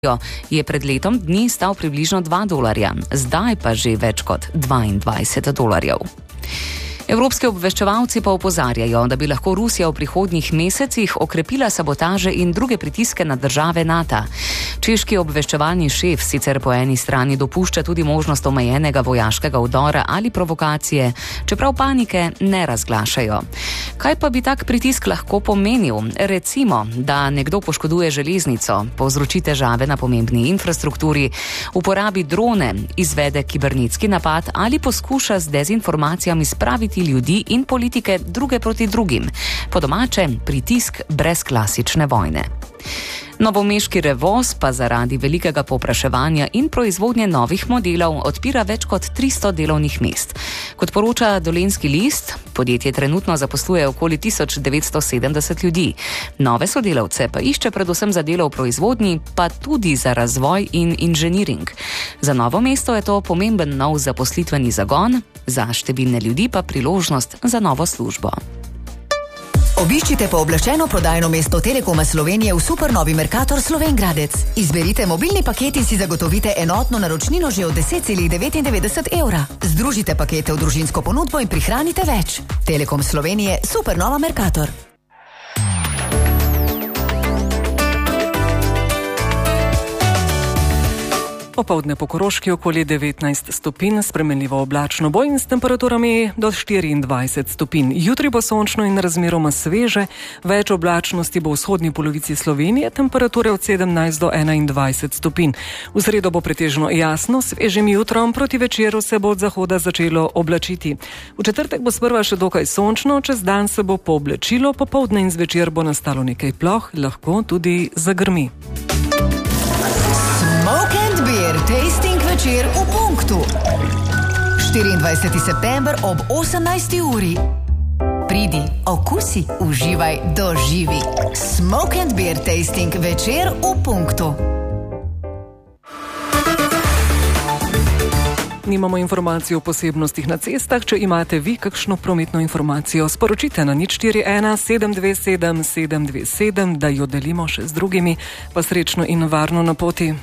je pred letom dni stal približno $2, zdaj pa že več kot $22. Evropski obveščevalci pa opozarjajo, da bi lahko Rusija v prihodnjih mesecih okrepila sabotaže in druge pritiske na države NATO. Češki obveščevalni šef sicer po eni strani dopušča tudi možnost omejenega vojaškega vdora ali provokacije, čeprav panike ne razglašajo. Kaj pa bi tak pritisk lahko pomenil? Recimo, da nekdo poškoduje železnico, povzroči težave na pomembni infrastrukturi, uporabi drone, izvede kibernetski napad ali poskuša z dezinformacijami spraviti ljudi in politike druge proti drugim. Po domače, pritisk brez klasične vojne. Novomeški Revoz pa zaradi velikega povpraševanja in proizvodnje novih modelov odpira več kot 300 delovnih mest. Kot poroča Dolenjski list, podjetje trenutno zaposluje okoli 1970 ljudi. Nove sodelavce pa išče predvsem za delo v proizvodnji, pa tudi za razvoj in inženiring. Za Novo mesto je to pomemben nov zaposlitveni zagon, za številne ljudi pa priložnost za novo službo. Obiščite pooblaščeno prodajno mesto Telekoma Slovenije v supernovi Mercator Slovenj Gradec. Izberite mobilni paket in si zagotovite enotno naročnino že od 10,99 €. Združite pakete v družinsko ponudbo in prihranite več. Telekom Slovenije, supernova Mercator. Popoldne po Koroški okoli 19 stopinj, spremenljivo oblačno bo in s temperaturami do 24 stopinj. Jutri bo sončno in razmeroma sveže, več oblačnosti bo v vzhodni polovici Slovenije, temperature od 17 do 21 stopinj. V sredo bo pretežno jasno, svežim jutrom, proti večeru se bo od zahoda začelo oblačiti. V četrtek bo sprva še dokaj sončno, čez dan se bo pooblačilo, popoldne in zvečer bo nastalo nekaj ploh, lahko tudi zagrmi. Beer tasting večer v Punktu. 24. september ob 18. uri. Pridi, okusi, uživaj, doživi. Smoke and Beer tasting večer v Punktu. Nimamo informacij o posebnostih na cestah. Če imate vi kakšno prometno informacijo, sporočite na 041 727 727, da jo delimo še z drugimi. Pa srečno in varno na poti.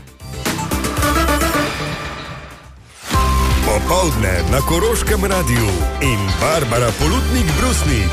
Popoldne na Koroškem radiju in Barbara Polutnik-Brusnik.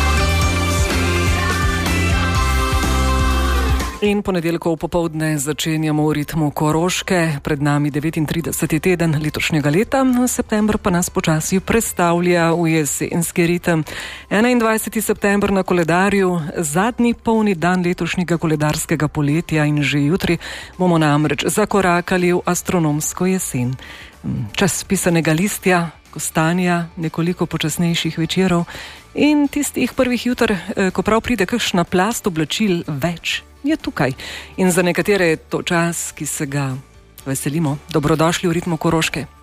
In ponedeljkov popoldne začenjamo v ritmu Koroške, pred nami 39. teden letošnjega leta, september pa nas počasi prestavlja v jesenski ritem. 21. september na koledarju, zadnji polni dan letošnjega koledarskega poletja in že jutri bomo namreč zakorakali v astronomsko jesen. Čas pisanega listja, kostanja, nekoliko počasnejših večerov in tistih prvih jutr, ko prav pride kakšna plast oblačil več, je tukaj. In za nekatere je to čas, ki se ga veselimo. Dobrodošli v ritmu Koroške.